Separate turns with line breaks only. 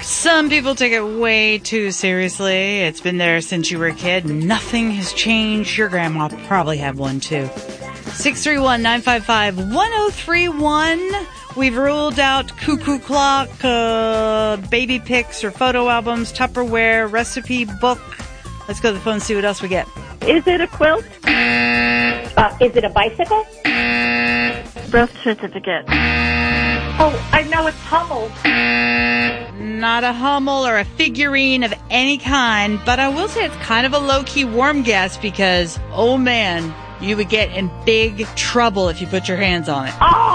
Some people take it way too seriously. It's been there since you were a kid. Nothing has changed. Your grandma probably had one too. 631-955-1031. We've ruled out cuckoo clock, baby pics or photo albums, Tupperware, recipe book. Let's go to the phone and see what else we get.
Is it a quilt?
Is it a bicycle?
Birth certificate.
Oh, I know it's Hummel.
Not a Hummel or a figurine of any kind, but I will say it's kind of a low-key warm guess because, oh man, you would get in big trouble if you put your hands on it.
Oh,